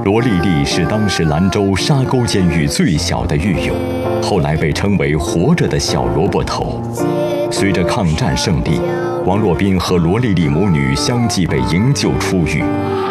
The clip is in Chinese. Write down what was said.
罗丽丽是当时兰州沙沟监狱最小的狱友，后来被称为活着的小萝卜头。随着抗战胜利，王洛宾和罗丽丽母女相继被营救出狱。